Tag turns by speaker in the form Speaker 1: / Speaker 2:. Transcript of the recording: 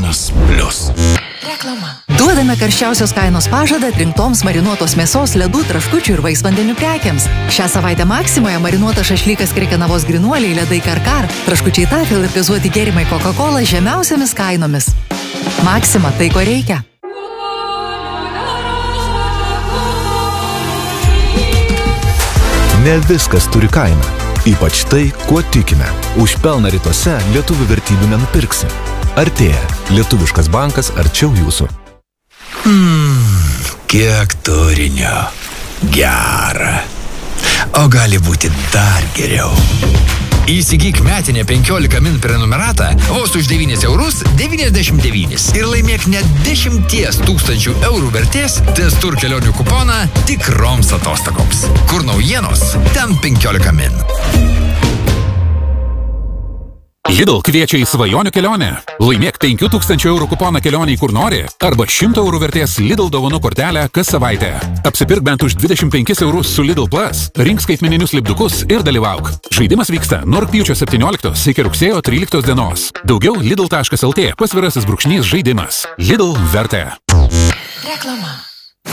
Speaker 1: Kainos Plius.
Speaker 2: Reklama. Duodame karščiausios kainos pažadą atrinktoms marinuotos mėsos, ledų, traškučių ir vaisvandenių prekiams. Šią savaitę Maksimoje marinuotas šašlykas Krekenavos grinuoliai, ledai Karkar, traškučiai Tafel ir gazuoti gėrimai Coca-Cola žemiausiamis kainomis. Maksima, tai ko reikia.
Speaker 3: Ne viskas turi kainą. Ypač tai, kuo tikime. Už pelną rytuose lietuvių vertybių nenupirksi. Artėja. Lietuviškas bankas arčiau jūsų.
Speaker 1: Kiek turinio. Gera. O gali būti dar geriau. Įsigyk metinę 15 min prenumeratą vos už 9,99 ir laimėk net 10 000 eurų vertės Testur kelionių kuponą tikroms atostogoms. Kur naujienos, ten 15 min.
Speaker 4: Lidl kviečia į svajonių kelionę. Laimėk 5000 eurų kuponą kelionį kur nori arba 100 eurų vertės Lidl dovanų kortelę kas savaitę. Apsipirk bent už 25 eurus su Lidl Plus, rink skaitmeninius lipdukus ir dalyvauk. Žaidimas vyksta nuo rugpjūčio 17 iki rugsėjo 13 dienos. Daugiau lidl.lt / žaidimas. Lidl vertė.
Speaker 2: Reklama.